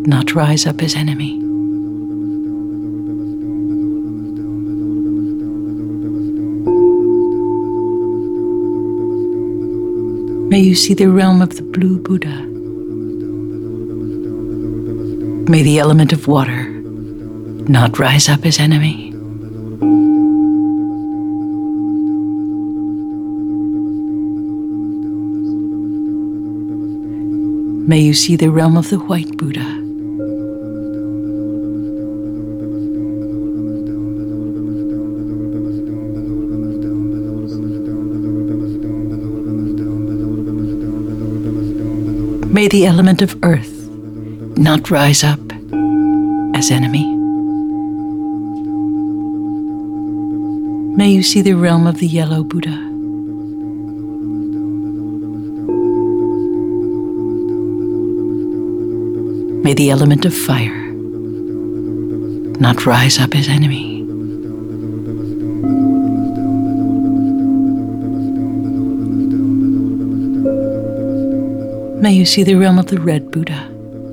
not rise up as enemy. May you see the realm of the blue Buddha. May the element of water not rise up as enemy. May you see the realm of the white Buddha. May the element of earth not rise up as enemy. May you see the realm of the yellow Buddha. May the element of fire not rise up as enemy. May you see the realm of the red Buddha.